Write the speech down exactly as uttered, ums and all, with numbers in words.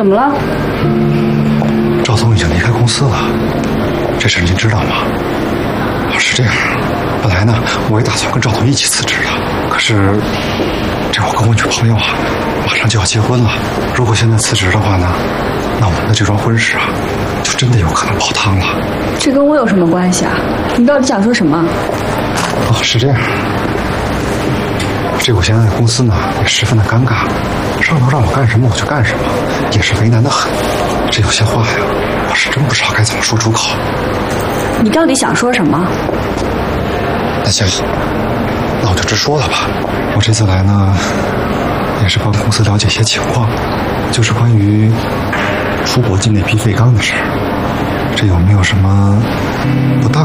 怎么了？ 赵总已经离开公司了，这事您知道吗？是这样，本来呢，我也打算跟赵总一起辞职的，可是这我跟我女朋友啊，马上就要结婚了。如果现在辞职的话呢，那我们的这桩婚事啊，就真的有可能泡汤了。 这跟我有什么关系啊？你到底想说什么？ 哦，是这样。这我现在在公司呢也十分的尴尬，上头让我干什么我就干什么，也是为难的很。这有些话呀，我是真不知道该怎么说出口。 你到底想说什么？ 那行，那我就直说了吧。我这次来呢，也是帮公司了解些情况，就是关于出国进那批废钢的事儿。这有没有什么不